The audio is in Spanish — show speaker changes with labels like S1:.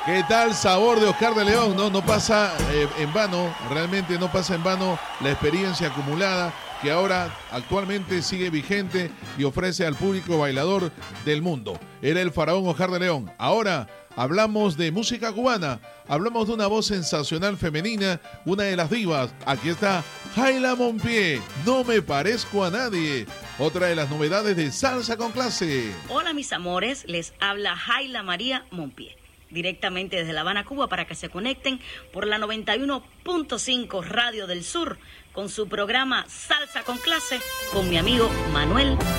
S1: ¿Qué tal sabor de Oscar de León? No pasa en vano, realmente no pasa en vano la experiencia acumulada que ahora actualmente sigue vigente y ofrece al público bailador del mundo. Era el faraón Oscar de León. Ahora hablamos de música cubana, hablamos de una voz sensacional femenina, una de las divas. Aquí está Jayla Monpié, No me parezco a nadie. Otra de las novedades de Salsa con Clase.
S2: Hola mis amores, les habla Jayla María Monpié, directamente desde La Habana, Cuba, para que se conecten por la 91.5 Radio del Sur con su programa Salsa con Clase con mi amigo Manuel